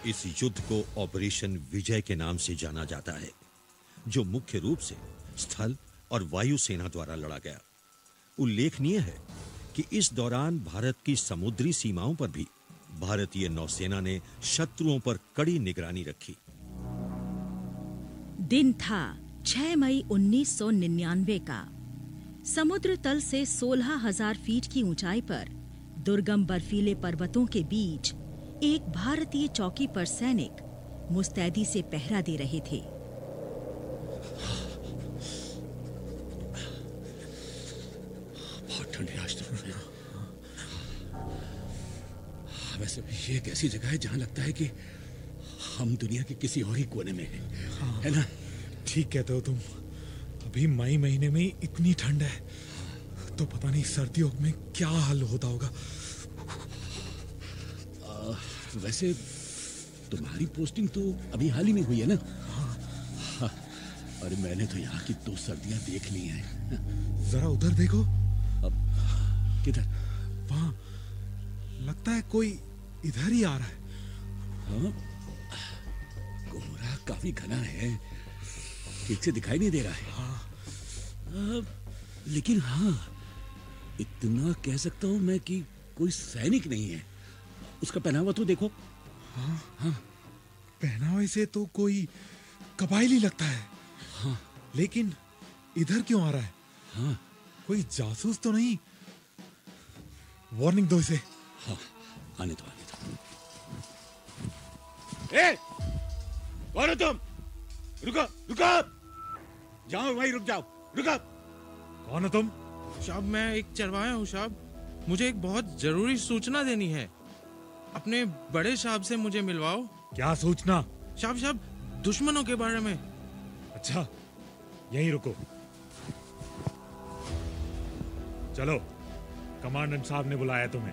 इस युद्ध को ऑपरेशन विजय के नाम से जाना जाता है, जो मुख्य रूप से स्थल और वायु सेना द्वारा लड़ा गया। उल्लेखनीय है कि इस दौरान भारत की समुद्री सीमाओं पर भी भारतीय नौसेना ने शत्रुओं पर कड़ी निगरानी रखी। दिन था 6 मई 1999 का। समुद्र तल से 16,000 फीट की ऊंचाई पर दुर्गम बर्फीले पर्वतों के बीच एक भारतीय चौकी पर सैनिक मुस्तैदी से पहरा दे रहे थे। बहुत ठंड है आज तो। वैसे भी ये एक ऐसी जगह है जहां लगता है कि हम दुनिया के किसी और ही कोने में हैं। हाँ, है ना? ठीक कहते हो तुम। अभी मई महीने में इतनी ठंड है तो पता नहीं सर्दियों में क्या हाल होता होगा। वैसे तुम्हारी पोस्टिंग तो अभी हाल ही में हुई है ना? हाँ, अरे मैंने तो यहाँ की 2 सर्दियां देख ली हैं। जरा उधर देखो। अब किधर? वहां लगता है कोई इधर ही आ रहा है। हाँ, कोहरा काफी घना है, ठीक से दिखाई नहीं दे रहा है। हाँ। लेकिन हाँ, इतना कह सकता हूं मैं कि कोई सैनिक नहीं है। उसका पहनावा तो देखो। हाँ, हाँ, पहनावे से तो कोई कबायली लगता है। हाँ, लेकिन इधर क्यों आ रहा है? हाँ, कोई जासूस तो नहीं? वार्निंग दो इसे। हाँ, आने दो, आने दो। ए, कौन हो तुम? रुको, रुको, जाओ वहीं रुक जाओ, रुको। कौन हो तुम? साहब मैं एक चरवाहा हूँ साहब। मुझे एक बहुत जरूरी सूचना देनी है। अपने बड़े साहब से मुझे मिलवाओ। क्या सूचना? साहब दुश्मनों के बारे में। अच्छा, यहीं रुको। चलो, कमांडेंट साहब ने बुलाया तुम्हें।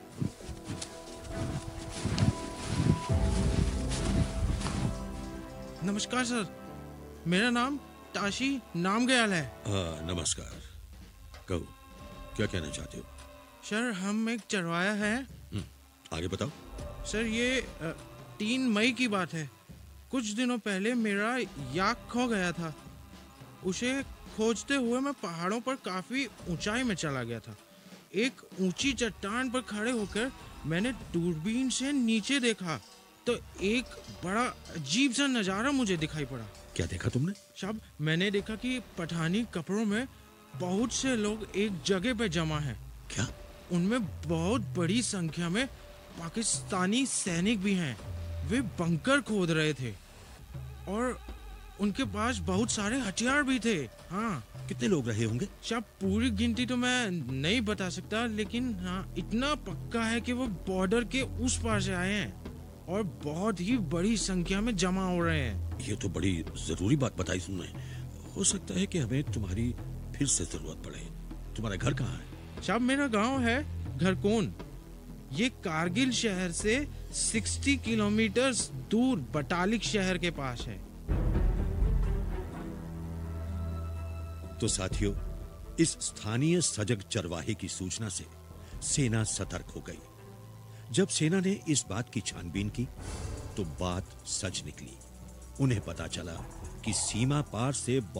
नमस्कार सर, मेरा नाम ताशी नामग्याल है। नमस्कार। कहो, क्या कहना चाहते हो? सर हम एक चरवाहा है। आगे बताओ। सर ये 3 मई की बात है। कुछ दिनों पहले मेरा याक खो गया था। उसे खोजते हुए मैं पहाड़ों पर काफी ऊंचाई में चला गया था। एक ऊंची चट्टान पर खड़े होकर मैंने दूरबीन से नीचे देखा तो एक बड़ा अजीब सा नजारा मुझे दिखाई पड़ा। क्या देखा तुमने? साहब मैंने देखा कि पठानी कपड़ों में बहुत से लोग एक जगह पे जमा हैं। क्या? उनमें बहुत बड़ी संख्या में पाकिस्तानी सैनिक भी हैं। वे बंकर खोद रहे थे और उनके पास बहुत सारे हथियार भी थे। हाँ। कितने लोग रहे होंगे? साहब पूरी गिनती तो मैं नहीं बता सकता, लेकिन हाँ इतना पक्का है कि वो बॉर्डर के उस पार से आए हैं और बहुत ही बड़ी संख्या में जमा हो रहे हैं। ये तो बड़ी जरूरी बात बताई तुमने। हो सकता है कि हमें तुम्हारी फिर से जरूरत पड़े। तुम्हारा घर कहाँ है? साहब मेरा गांव है घरकोन। ये कारगिल शहर से 60 किलोमीटर दूर बटालिक शहर के पास है। तो साथियों, इस स्थानीय सजग चरवाहे की सूचना से सेना सतर्क हो गई। जब सेना ने इस बात की छानबीन की तो बात सच निकली। उन्हें पता चला कि सीमा पार से